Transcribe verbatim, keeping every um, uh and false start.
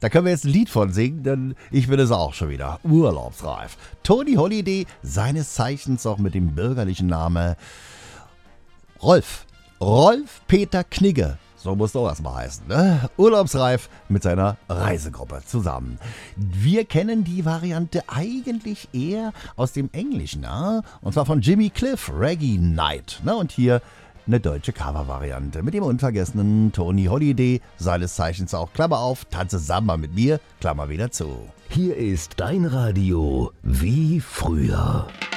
Da können wir jetzt ein Lied von singen, denn ich bin es auch schon wieder. Urlaubsreif. Tony Holiday, seines Zeichens auch mit dem bürgerlichen Namen Rolf. Rolf Peter Knigge. So muss doch erstmal heißen, ne? Urlaubsreif mit seiner Reisegruppe zusammen. Wir kennen die Variante eigentlich eher aus dem Englischen, ne? Und zwar von Jimmy Cliff, Reggae Night. Ne? Und hier eine deutsche Cover-Variante mit dem unvergessenen Tony Holiday, seines Zeichens auch Klammer auf, tanze Samba mit mir, Klammer wieder zu. Hier ist dein Radio wie früher.